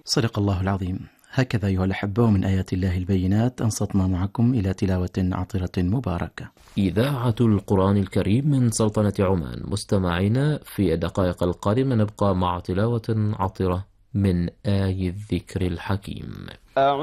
صدق الله العظيم. هكذا أيها الأحبة من آيات الله البينات أنصتنا معكم إلى تلاوة عطرة مباركة. إذاعة القرآن الكريم من سلطنة عمان. مستمعينا، في الدقائق القادمة نبقى مع تلاوة عطرة من آي الذكر الحكيم.